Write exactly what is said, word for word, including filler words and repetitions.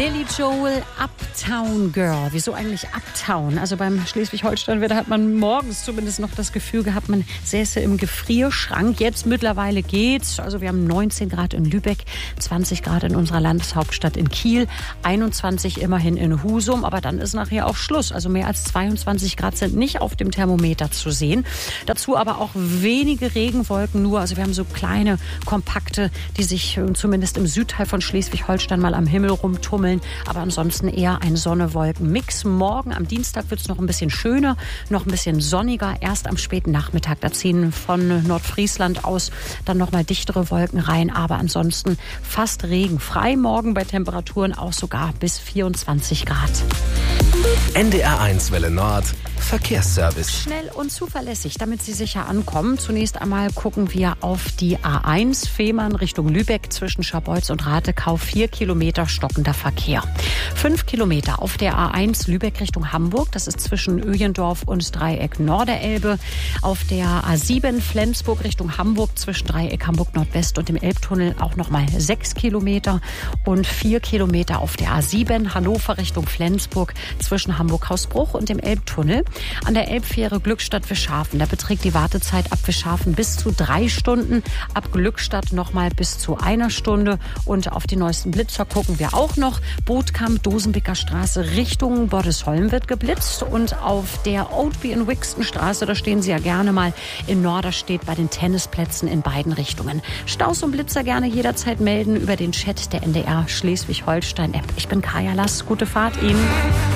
Billy Joel, Uptown Girl. Wieso eigentlich Uptown? Also beim Schleswig-Holstein-Wetter hat man morgens zumindest noch das Gefühl gehabt, man säße im Gefrierschrank. Jetzt mittlerweile geht's. Also wir haben neunzehn Grad in Lübeck, zwanzig Grad in unserer Landeshauptstadt in Kiel, einundzwanzig immerhin in Husum. Aber dann ist nachher auch Schluss. Also mehr als zweiundzwanzig Grad sind nicht auf dem Thermometer zu sehen. Dazu aber auch wenige Regenwolken nur. Also wir haben so kleine, kompakte, die sich zumindest im Südteil von Schleswig-Holstein mal am Himmel rumtummeln. Aber ansonsten eher ein Sonne-Wolken-Mix. Morgen am Dienstag wird es noch ein bisschen schöner, noch ein bisschen sonniger. Erst am späten Nachmittag, da ziehen von Nordfriesland aus dann noch mal dichtere Wolken rein. Aber ansonsten fast regenfrei. Morgen bei Temperaturen auch sogar bis vierundzwanzig Grad. N D R eins Welle Nord, Verkehrsservice. Schnell und zuverlässig, damit Sie sicher ankommen. Zunächst einmal gucken wir auf die A eins Fehmarn Richtung Lübeck zwischen Scharbeutz und Ratekau. Vier Kilometer stockender Verkehr. Fünf Kilometer auf der A eins Lübeck Richtung Hamburg. Das ist zwischen Öjendorf und Dreieck Norderelbe. Auf der A sieben Flensburg Richtung Hamburg zwischen Dreieck Hamburg Nordwest und dem Elbtunnel auch nochmal sechs Kilometer. Und vier Kilometer auf der A sieben Hannover Richtung Flensburg zwischen Hamburg-Hausbruch und dem Elbtunnel. An der Elbfähre Glückstadt-Wischhafen, da beträgt die Wartezeit ab Wischhafen bis zu drei Stunden, ab Glückstadt nochmal bis zu einer Stunde. Und auf die neuesten Blitzer gucken wir auch noch. Bootkamp, Dosenbicker Straße Richtung Bordesholm wird geblitzt. Und auf der Oatby in Wixton Straße, da stehen Sie ja gerne mal in Norderstedt bei den Tennisplätzen in beiden Richtungen. Staus und Blitzer gerne jederzeit melden über den Chat der N D R Schleswig-Holstein-App. Ich bin Kaya Lass. Gute Fahrt Ihnen.